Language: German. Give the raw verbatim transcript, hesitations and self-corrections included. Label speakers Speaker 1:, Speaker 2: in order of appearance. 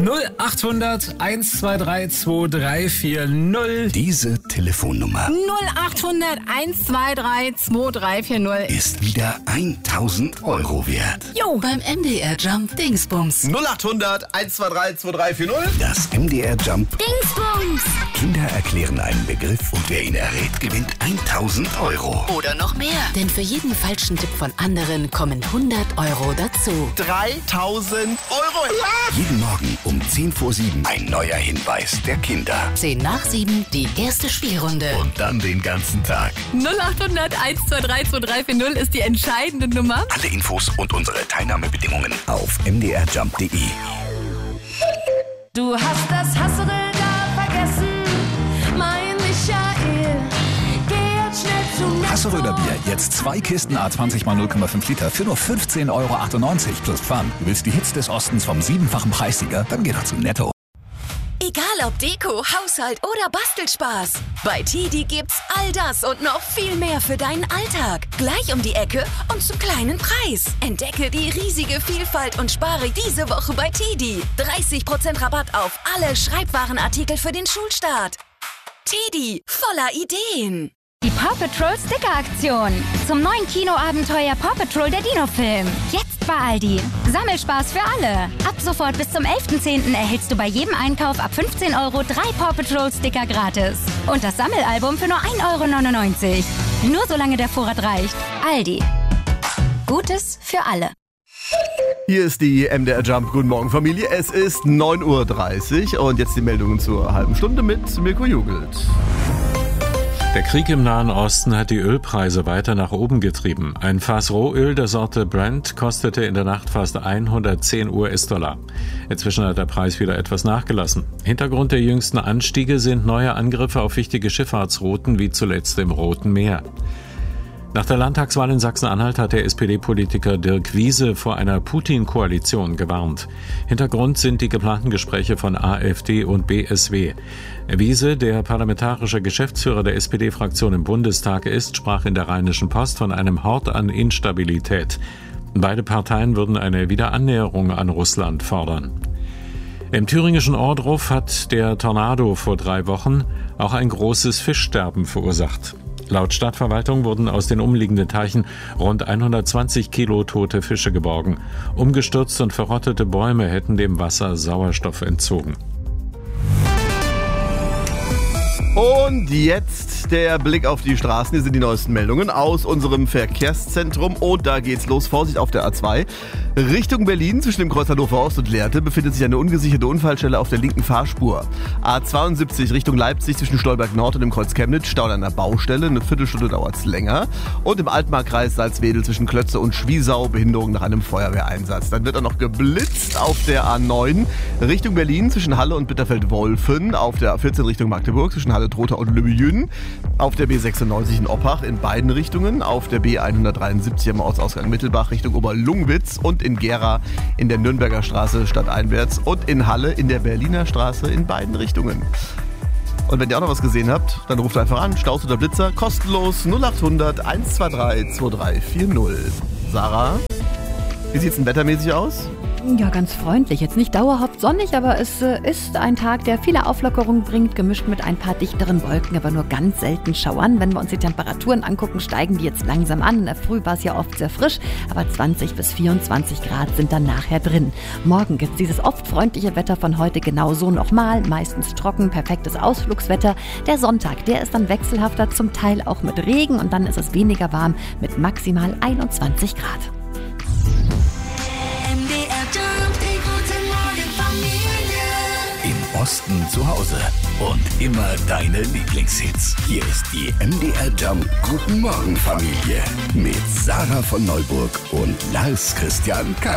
Speaker 1: null achthundert eins zwei drei zwei drei vier null.
Speaker 2: Diese Telefonnummer
Speaker 3: null achthundert eins zwei drei zwei drei vier null
Speaker 2: ist wieder tausend Euro wert.
Speaker 3: Jo, beim M D R Jump Dingsbums.
Speaker 4: null achthundert eins zwei drei zwei drei vier null.
Speaker 2: Das M D R Jump
Speaker 3: Dingsbums.
Speaker 2: Kinder erklären einen Begriff und wer ihn errät, gewinnt tausend Euro.
Speaker 3: Oder noch mehr. Denn für jeden falschen Tipp von anderen kommen hundert Euro dazu.
Speaker 4: dreitausend Euro. Ja!
Speaker 2: Jeden Morgen um zehn vor sieben ein neuer Hinweis der Kinder.
Speaker 3: zehn nach sieben die erste Spielrunde.
Speaker 2: Und dann den ganzen Tag.
Speaker 3: null achthundert eins zwei drei zwei drei vier null ist die entscheidende Nummer.
Speaker 2: Alle Infos und unsere Teilnahmebedingungen auf m d r jump punkt d e.
Speaker 5: Du hast das Hassel da vergessen, mein Michael. Geh jetzt schnell zu Netto.
Speaker 6: Hasseröder Bier, jetzt zwei Kisten A zwanzig mal null Komma fünf Liter für nur fünfzehn Euro achtundneunzig plus Pfand. Du willst die Hits des Ostens vom siebenfachen Preissieger? Dann geh doch zu Netto.
Speaker 5: Egal ob Deko, Haushalt oder Bastelspaß. Bei Tidi gibt's all das und noch viel mehr für deinen Alltag. Gleich um die Ecke und zum kleinen Preis. Entdecke die riesige Vielfalt und spare diese Woche bei Tidi. dreißig Prozent Rabatt auf alle Schreibwarenartikel für den Schulstart. Tidi, voller Ideen.
Speaker 7: Die Paw Patrol Sticker-Aktion. Zum neuen Kinoabenteuer Paw Patrol der Dino-Film. Jetzt bei Aldi. Sammelspaß für alle. Ab sofort bis zum elften zehnten erhältst du bei jedem Einkauf ab fünfzehn Euro drei Paw Patrol Sticker gratis. Und das Sammelalbum für nur ein Euro neunundneunzig. Nur solange der Vorrat reicht. Aldi. Gutes für alle.
Speaker 4: Hier ist die M D R Jump. Guten Morgen, Familie. Es ist neun Uhr dreißig und jetzt die Meldungen zur halben Stunde mit Mirko Jugelt.
Speaker 8: Der Krieg im Nahen Osten hat die Ölpreise weiter nach oben getrieben. Ein Fass Rohöl der Sorte Brent kostete in der Nacht fast hundertzehn U S-Dollar. Inzwischen hat der Preis wieder etwas nachgelassen. Hintergrund der jüngsten Anstiege sind neue Angriffe auf wichtige Schifffahrtsrouten, wie zuletzt im Roten Meer. Nach der Landtagswahl in Sachsen-Anhalt hat der S P D-Politiker Dirk Wiese vor einer Putin-Koalition gewarnt. Hintergrund sind die geplanten Gespräche von AfD und B S W. Wiese, der parlamentarische Geschäftsführer der S P D-Fraktion im Bundestag ist, sprach in der Rheinischen Post von einem Hort an Instabilität. Beide Parteien würden eine Wiederannäherung an Russland fordern. Im thüringischen Ohrdruf hat der Tornado vor drei Wochen auch ein großes Fischsterben verursacht. Laut Stadtverwaltung wurden aus den umliegenden Teichen rund hundertzwanzig Kilo tote Fische geborgen. Umgestürzte und verrottete Bäume hätten dem Wasser Sauerstoff entzogen.
Speaker 4: Und jetzt der Blick auf die Straßen. Hier sind die neuesten Meldungen aus unserem Verkehrszentrum. Und da geht's los. Vorsicht auf der A zwei. Richtung Berlin zwischen dem Kreuz Hannover Ost und Lehrte befindet sich eine ungesicherte Unfallstelle auf der linken Fahrspur. A zweiundsiebzig Richtung Leipzig zwischen Stolberg Nord und dem Kreuz Chemnitz. Stau an einer Baustelle. Eine Viertelstunde dauert's länger. Und im Altmarkkreis Salzwedel zwischen Klötze und Schwiesau Behinderung nach einem Feuerwehreinsatz. Dann wird auch noch geblitzt auf der A neun Richtung Berlin zwischen Halle und Bitterfeld-Wolfen. Auf der A vierzehn Richtung Magdeburg zwischen Halle Trotha und Lübejün, auf der B sechsundneunzig in Oppach in beiden Richtungen, auf der B hundertdreiundsiebzig am Ortsausgang Mittelbach Richtung Oberlungwitz und in Gera in der Nürnberger Straße stadteinwärts und in Halle in der Berliner Straße in beiden Richtungen. Und wenn ihr auch noch was gesehen habt, dann ruft einfach an, Staus oder Blitzer, kostenlos null achthundert eins zwei drei zwei drei vier null. Sarah, wie sieht's denn wettermäßig aus?
Speaker 9: Ja, ganz freundlich. Jetzt nicht dauerhaft sonnig, aber es äh, ist ein Tag, der viele Auflockerungen bringt, gemischt mit ein paar dichteren Wolken, aber nur ganz selten Schauern. Wenn wir uns die Temperaturen angucken, steigen die jetzt langsam an. In der Früh war es ja oft sehr frisch, aber zwanzig bis vierundzwanzig Grad sind dann nachher drin. Morgen gibt es dieses oft freundliche Wetter von heute genauso nochmal. Meistens trocken, perfektes Ausflugswetter. Der Sonntag, der ist dann wechselhafter, zum Teil auch mit Regen und dann ist es weniger warm mit maximal einundzwanzig Grad.
Speaker 2: Im Osten zu Hause und immer deine Lieblingshits. Hier ist die M D R Jump Guten Morgen Familie mit Sarah von Neuburg und Lars Christian K.